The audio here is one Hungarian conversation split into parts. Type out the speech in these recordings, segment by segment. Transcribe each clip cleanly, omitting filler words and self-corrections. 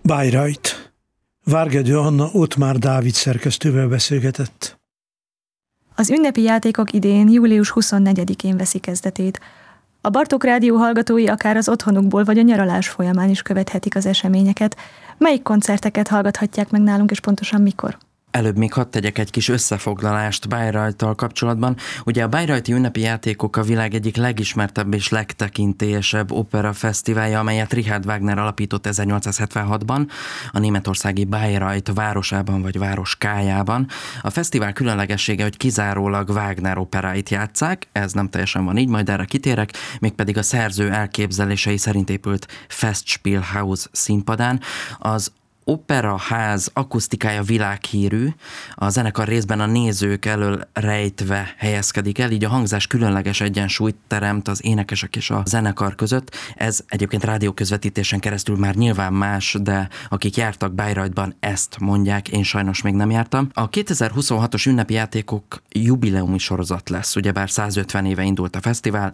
Bayreuth. Várgedő Anna Ottmár Dávid szerkesztővel beszélgetett. Az ünnepi játékok idén július 24-én veszi kezdetét. A Bartók Rádió hallgatói akár az otthonukból vagy a nyaralás folyamán is követhetik az eseményeket. Melyik koncerteket hallgathatják meg nálunk, és pontosan mikor? Előbb még hadd tegyek egy kis összefoglalást Bayreuth-tal kapcsolatban. Ugye a Bayreuthi ünnepi játékok a világ egyik legismertebb és legtekintélyesebb opera fesztiválja, amelyet Richard Wagner alapított 1876-ban a németországi Bayreuth városában vagy városkájában. A fesztivál különlegessége, hogy kizárólag Wagner operáit játsszák, ez nem teljesen van így, majd erre kitérek, mégpedig a szerző elképzelései szerint épült Festspielhaus színpadán. Az operaház akusztikája világhírű, a zenekar részben a nézők elől rejtve helyezkedik el, így a hangzás különleges egyensúlyt teremt az énekesek és a zenekar között. Ez egyébként rádióközvetítésen keresztül már nyilván más, de akik jártak Bayreuthban, ezt mondják, én sajnos még nem jártam. A 2026-os ünnepi játékok jubileumi sorozat lesz, ugyebár 150 éve indult a fesztivál,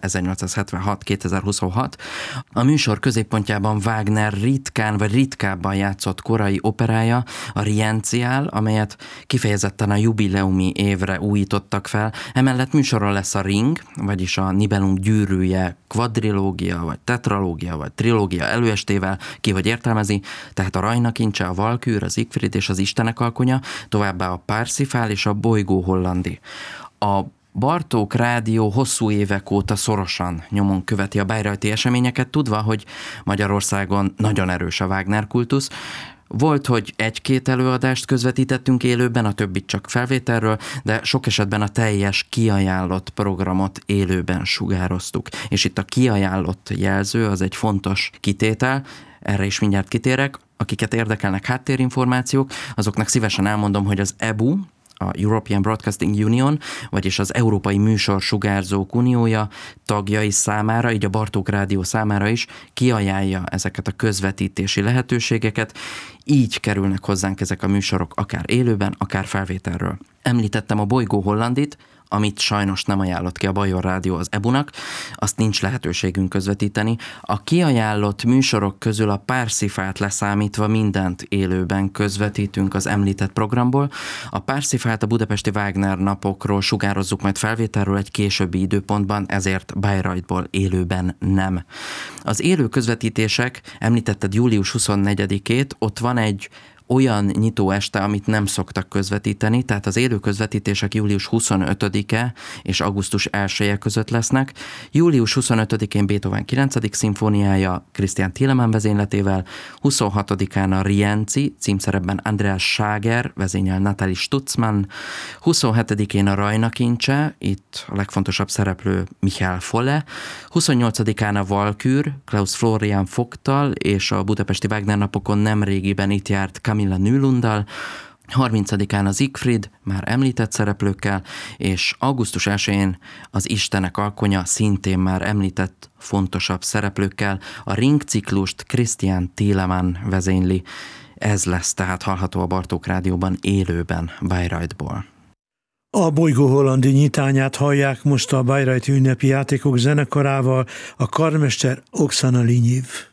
1876-2026. A műsor középpontjában Wagner ritkán vagy ritkábban játszott korai operája, a Rienziál, amelyet kifejezetten a jubileumi évre újítottak fel. Emellett műsorra lesz a Ring, vagyis a Nibelung gyűrűje kvadrilógia, vagy tetralógia, vagy trilógia előestével, ki hogy értelmezi, tehát a Rajna kincse, a Valkür, az Siegfried és az Istenek alkonya, továbbá a Parsifal és a Bolygó Hollandi. A Bartók Rádió hosszú évek óta szorosan nyomon követi a bayreuthi eseményeket, tudva, hogy Magyarországon nagyon erős a Wagner kultusz. Volt, hogy egy-két előadást közvetítettünk élőben, a többit csak felvételről, de sok esetben a teljes kiajánlott programot élőben sugároztuk. És itt a kiajánlott jelző az egy fontos kitétel, erre is mindjárt kitérek. Akiket érdekelnek háttérinformációk, azoknak szívesen elmondom, hogy az EBU, a European Broadcasting Union, vagyis az Európai Műsorsugárzók Uniója tagjai számára, így a Bartók Rádió számára is kiajánlja ezeket a közvetítési lehetőségeket, így kerülnek hozzánk ezek a műsorok akár élőben, akár felvételről. Említettem a Bolygó Hollandit, amit sajnos nem ajánlott ki a Bajor Rádió az EBU-nak, azt nincs lehetőségünk közvetíteni. A kiajánlott műsorok közül a Parsifalt leszámítva mindent élőben közvetítünk az említett programból. A Parsifalt a budapesti Wagner napokról sugározzuk majd felvételről egy későbbi időpontban, ezért Bayreuthból élőben nem. Az élő közvetítések, említetted július 24-ét, ott van egy olyan nyitó este, amit nem szoktak közvetíteni, tehát az élő közvetítések július 25-e és augusztus 1-e között lesznek. Július 25-én Beethoven 9. szimfóniája Christian Thielemann vezényletével, 26-án a Rienzi, címszerepben Andreas Schager, vezényel Nathalie Stutzmann, 27-én a Rajna kincse, itt a legfontosabb szereplő Michael Folle, 28-án a Valkür, Klaus Florian Vogttal, és a budapesti Wagner napokon nemrégiben itt járt Camilla Nylunddal, 30-án az Siegfried, már említett szereplőkkel, és augusztus 1-én az Istenek alkonya, szintén már említett fontosabb szereplőkkel. A Ring ciklust Christian Thielemann vezényli. Ez lesz tehát hallható a Bartók Rádióban élőben Bayreuthból. A Bolygó Hollandi nyitányát hallják most a Bayreuthi ünnepi játékok zenekarával, a karmester Oksana Linyiv.